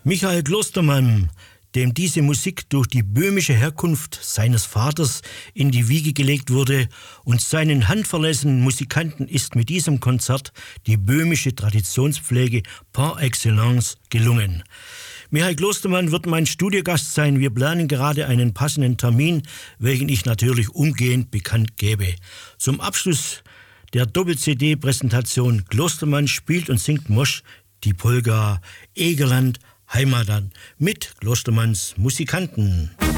Michael Klostermann, dem diese Musik durch die böhmische Herkunft seines Vaters in die Wiege gelegt wurde, und seinen handverlesenen Musikanten ist mit diesem Konzert die böhmische Traditionspflege par excellence gelungen. Michael Klostermann wird mein Studiogast sein. Wir planen gerade einen passenden Termin, welchen ich natürlich umgehend bekannt gebe. Zum Abschluss der Doppel-CD-Präsentation Klostermann spielt und singt Mosch die Polka Egerland Heimatland mit Klostermanns Musikanten.